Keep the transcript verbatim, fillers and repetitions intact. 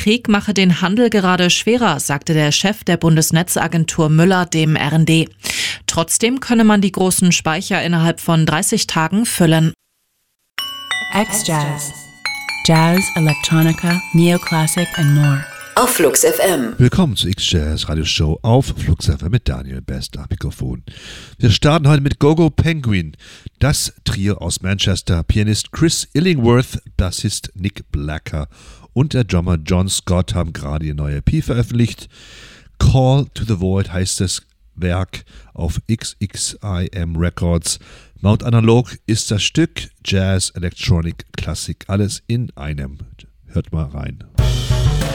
Krieg mache den Handel gerade schwerer, sagte der Chef der Bundesnetzagentur Müller dem R N D. Trotzdem könne man die großen Speicher innerhalb von dreißig Tagen füllen. X-Jazz. Jazz, Electronica, Neoclassic and more. Auf Flux F M. Willkommen zur X-Jazz Radioshow auf Flux F M mit Daniel Best am Mikrofon. Wir starten heute mit Gogo Penguin. Das Trio aus Manchester, Pianist Chris Illingworth, Bassist Nick Blacker und der Drummer John Scott haben gerade ihr neue E P veröffentlicht. Call to the Void heißt das Werk auf X X I M Records. Mount Analog ist das Stück, Jazz, Electronic, Klassik, alles in einem. Hört mal rein.